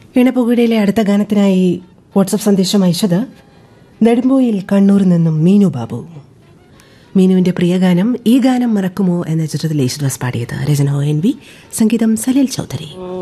ഇണപ്പുകയുടെ അടുത്ത ഗാനത്തിനായി വാട്സപ്പ് സന്ദേശം അയച്ചത് നെടുമ്പോയിൽ കണ്ണൂരിൽ നിന്നും മീനു ബാബു. മീനുവിന്റെ പ്രിയ ഗാനം ഈ ഗാനം മറക്കുമോ എന്ന ചിത്രത്തിൽ യേശുദാസ് പാടിയത്. രചന ONV, സംഗീതം സലീൽ ചൗധരി.